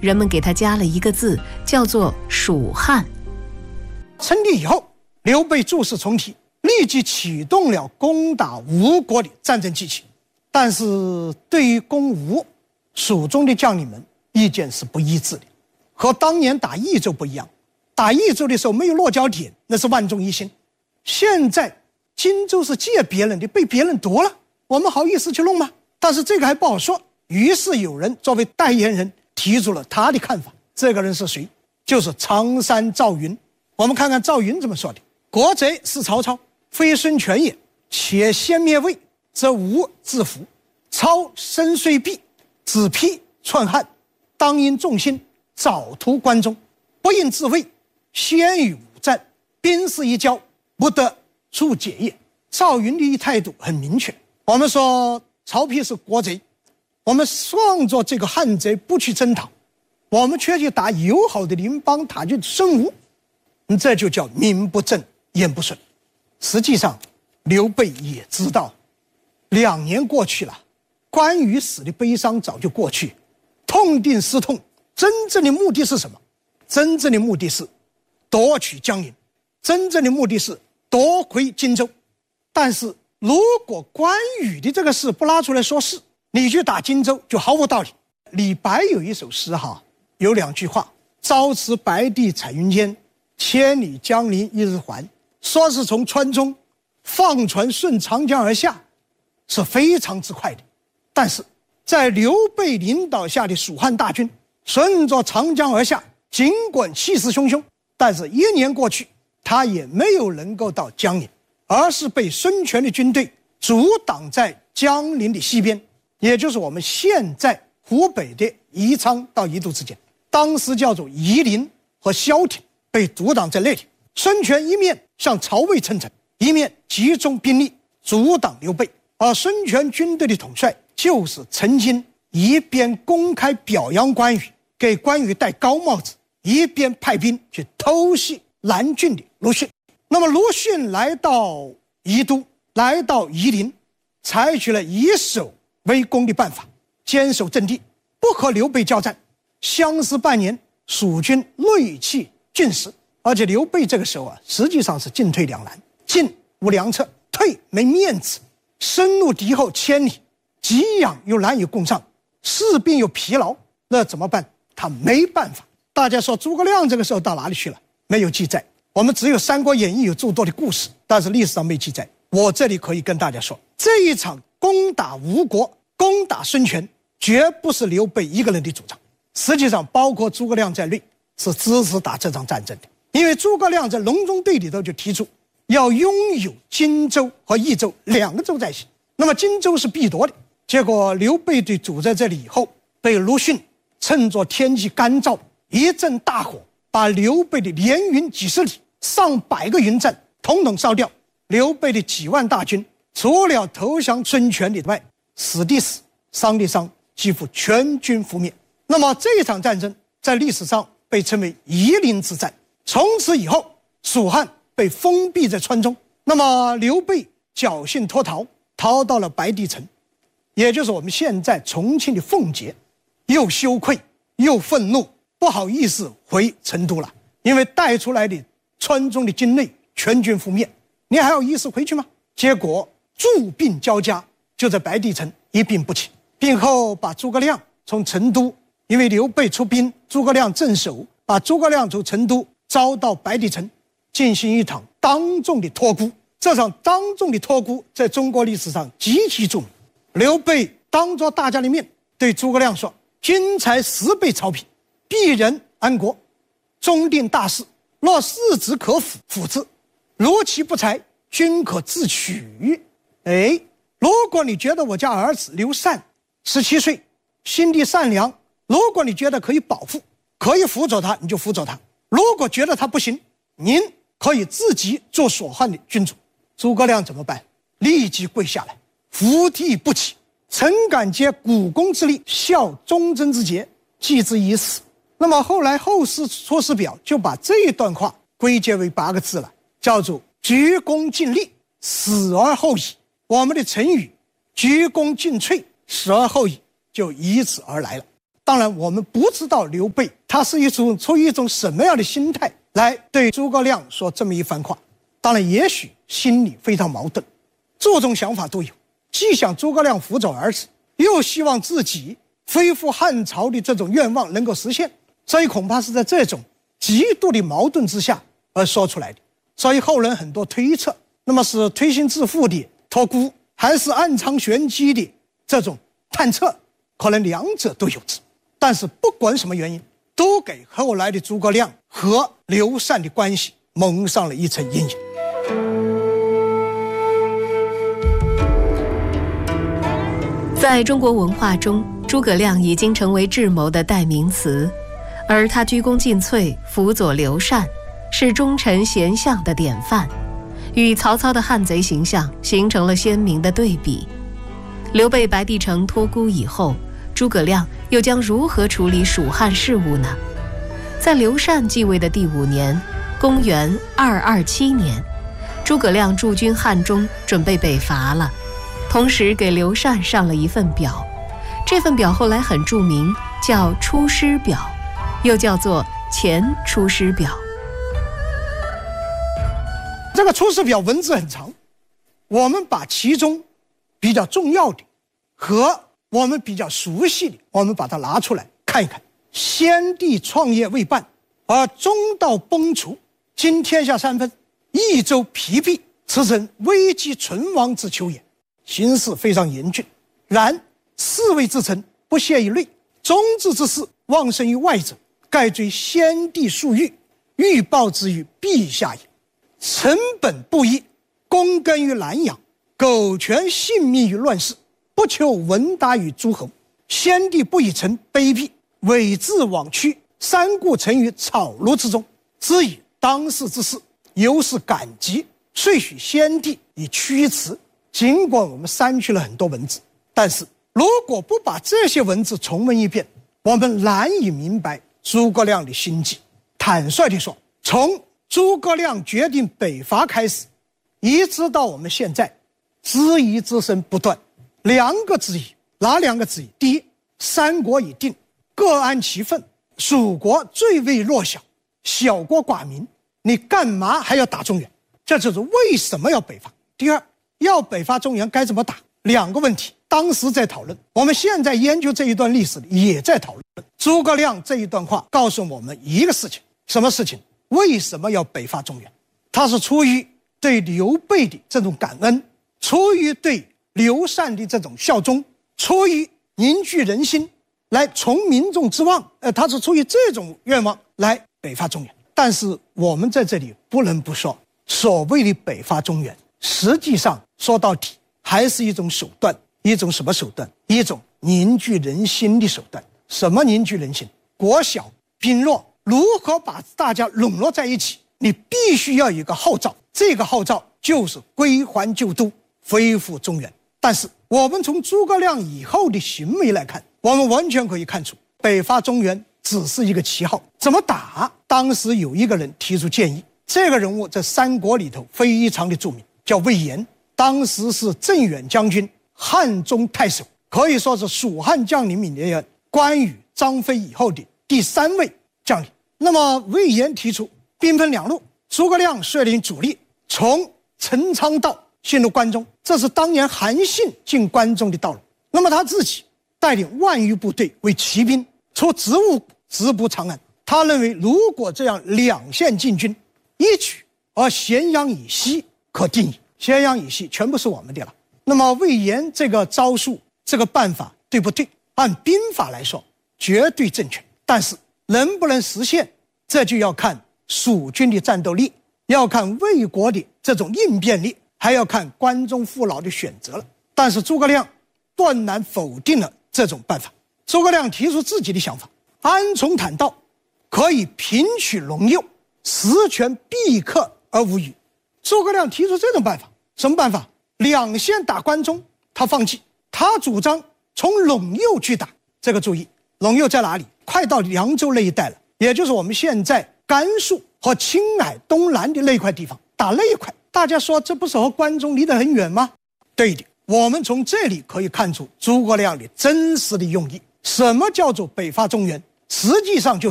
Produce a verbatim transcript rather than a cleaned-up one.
人们给他加了一个字，叫做蜀汉。 称帝以后，刘备诸事重提，立即启动了攻打吴国的战争机器。但是对于攻吴，蜀中的将领们意见是不一致的。和当年打益州不一样，打益州的时候没有落脚点，那是万众一心。现在荆州是借别人的，被别人夺了，我们好意思去弄吗？但是这个还不好说。于是有人作为代言人提出了他的看法。这个人是谁？就是常山赵云。我们看看赵云怎么说的：国贼是曹操，非孙权也。且先灭魏，则吴自服。操身虽弊，子丕篡汉，当因众心，早图关中，不应自卫，先与吴战，兵事一交，不得速解也。赵云的态度很明确。我们说曹丕是国贼，我们放着这个汉贼不去征讨，我们却去打友好的邻邦，打去孙吴，这就叫名不正言不顺。实际上刘备也知道，两年过去了，关羽死的悲伤早就过去，痛定思痛，真正的目的是什么？真正的目的是夺取江陵，真正的目的是夺回荆州。但是如果关羽的这个事不拉出来说事，你去打荆州就毫无道理。李白有一首诗哈，有两句话：朝辞白帝彩云间，千里江陵一日还。说是从川中放船顺长江而下，是非常之快的。但是在刘备领导下的蜀汉大军顺着长江而下，尽管气势汹汹，但是一年过去，他也没有能够到江陵，而是被孙权的军队阻挡在江陵的西边，也就是我们现在湖北的宜昌到宜都之间，当时叫做夷陵和萧亭，被阻挡在那里。孙权一面向曹魏称臣，一面集中兵力阻挡刘备。而孙权军队的统帅就是曾经一边公开表扬关羽，给关羽戴高帽子，一边派兵去偷袭南郡的陆逊。那么陆逊来到宜都，来到夷陵，采取了以守为攻的办法，坚守阵地，不和刘备交战。相思半年，蜀军锐气尽失。而且刘备这个时候啊，实际上是进退两难，进无良策，退没面子，深入敌后千里，给养又难以供上，士兵又疲劳，那怎么办？他没办法。大家说诸葛亮这个时候到哪里去了？没有记载，我们只有《三国演义》有诸多的故事，但是历史上没记载。我这里可以跟大家说，这一场攻打吴国、攻打孙权，绝不是刘备一个人的主张，实际上包括诸葛亮在内是支持打这场战争的。因为诸葛亮在隆中对里头就提出要拥有荆州和益州两个州在先，那么荆州是必夺的。结果刘备队堵在这里以后，被陆逊趁着天气干燥，一阵大火，把刘备的连云几十里、上百个营寨统统烧掉。刘备的几万大军，除了投降孙权以外，死的死，伤的伤，几乎全军覆灭。那么这一场战争在历史上被称为夷陵之战。从此以后，蜀汉被封闭在川中。那么刘备侥幸脱逃，逃到了白帝城，也就是我们现在重庆的奉节，又羞愧又愤怒，不好意思回成都了，因为带出来的川中的军内全军覆灭，你还有意思回去吗？结果诸病交加，就在白帝城一病不起。病后把诸葛亮从成都，因为刘备出兵，诸葛亮镇守，把诸葛亮从成都招到白帝城，进行一场当众的托孤。这场当众的托孤在中国历史上极其著名。刘备当着大家的面对诸葛亮说：君才十倍曹丕，必人安国，终定大事。若世子可辅辅之，如其不才，君可自取。哎，如果你觉得我家儿子刘禅十七岁，心地善良，如果你觉得可以保护，可以辅佐他，你就辅佐他。如果觉得他不行，您可以自己做所汉的君主。诸葛亮怎么办？立即跪下来，伏地不起，诚感竭股肱之力，效忠贞之节，继之以死。那么后来后世《出师表》就把这一段话归结为八个字了，叫做鞠躬尽瘁，死而后已。我们的成语鞠躬尽瘁，死而后已就以此而来了。 当然，我们不知道刘备他是一种出于一种什么样的心态来对诸葛亮说这么一番话。当然，也许心里非常矛盾，诸种想法都有，既想诸葛亮辅佐儿子，又希望自己恢复汉朝的这种愿望能够实现，所以恐怕是在这种极度的矛盾之下而说出来的。所以后人很多推测，那么是推心置腹的托孤，还是暗藏玄机的这种探测，可能两者都有之。但是不管什么原因，都给后来的诸葛亮和刘禅的关系蒙上了一层阴影。 在中国文化中，诸葛亮已经成为智谋的代名词，而他鞠躬尽瘁，辅佐刘禅，是忠臣贤相的典范，与曹操的汉贼形象形成了鲜明的对比。刘备白帝城托孤以后，诸葛亮又将如何处理蜀汉事务呢？在刘禅继位的第五年，公元二二七年，诸葛亮驻军汉中，准备北伐了，同时给刘禅上了一份表。这份表后来很著名，叫出师表，又叫做前出师表。 这个出师表文字很长，我们把其中比较重要的和我们比较熟悉的，我们把它拿出来看一看。先帝创业未半，而中道崩殂，今天下三分，益州疲弊，此诚危机存亡之秋也。形势非常严峻，然士魏之臣不懈于内，忠志之士忘身于外者，盖追先帝夙欲，欲报之于陛下也。臣本布衣，躬耕于南阳，苟全性命于乱世，不求闻达于诸侯。先帝不以臣卑鄙，委自枉屈，三顾臣于草庐之中，知以当世之事，由是感激，遂许先帝以驱驰。尽管我们删去了很多文字，但是如果不把这些文字重温一遍，我们难以明白诸葛亮的心计。坦率地说，从诸葛亮决定北伐开始，一直到我们现在，质疑之声不断。两个质疑，哪两个质疑？第一，三国已定，各安其分，蜀国最为弱小，小国寡民，你干嘛还要打中原？这就是为什么要北伐。第二，要北伐中原该怎么打？两个问题，当时在讨论，我们现在研究这一段历史也在讨论。诸葛亮这一段话告诉我们一个事情，什么事情？为什么要北伐中原？他是出于对刘备的这种感恩，出于对刘禅的这种效忠，出于凝聚人心，来从民众之望，呃，他是出于这种愿望来北伐中原。但是我们在这里不能不说，所谓的北伐中原，实际上说到底还是一种手段，一种什么手段？一种凝聚人心的手段。什么凝聚人心？国小兵弱，如何把大家笼络在一起？你必须要有一个号召，这个号召就是归还旧都，恢复中原。但是我们从诸葛亮以后的行为来看，我们完全可以看出，北伐中原只是一个旗号，怎么打？当时有一个人提出建议，这个人物在三国里头非常的著名，叫魏延，当时是镇远将军，汉中太守，可以说是蜀汉将领里面关羽、张飞以后的第三位将领。那么魏延提出兵分两路，诸葛亮率领主力从陈仓道进入关中，这是当年韩信进关中的道路。那么他自己带领万余部队为骑兵出职务直扑长安。他认为如果这样两线进军，一举而咸阳以西可定矣，咸阳以西全部是我们的了。那么魏延这个招数，这个办法对不对？按兵法来说绝对正确，但是能不能实现，这就要看蜀军的战斗力，要看魏国的这种应变力，还要看关中父老的选择了。但是诸葛亮断然否定了这种办法。诸葛亮提出自己的想法，安从坦道，可以平取陇右，实权必克而无虞。诸葛亮提出这种办法，什么办法？两线打关中他放弃，他主张从陇右去打。这个注意，陇右在哪里？快到凉州那一带了，也就是我们现在甘肃和青海东南的那块地方，打那一块。大家说这不是和关中离得很远吗？对的，我们从这里可以看出诸葛亮的真实的用意。 什么叫做北伐中原？实际上就